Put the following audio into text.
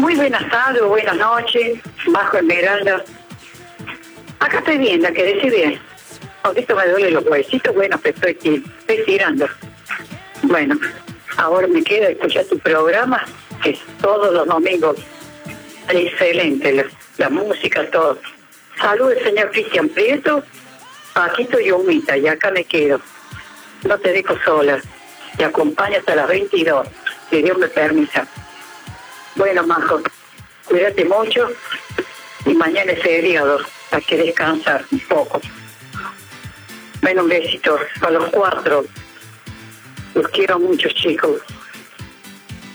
Muy buenas tardes o buenas noches, Bajo Esmeralda. Acá estoy bien, la que decís bien. Ahorita me duele los huesitos, bueno, pero estoy tirando. Bueno, ahora me queda escuchar tu programa, que es todos los domingos. Excelente, la música, todo. Saludos, señor Cristian Prieto. Aquí estoy yo, Humita, y acá me quedo. No te dejo sola. Te acompaño hasta las 22, si Dios me permita. Bueno, Majo, cuídate mucho y mañana es feriado, hay que descansar un poco. Bueno, un besito a los 4. Los quiero mucho, chicos.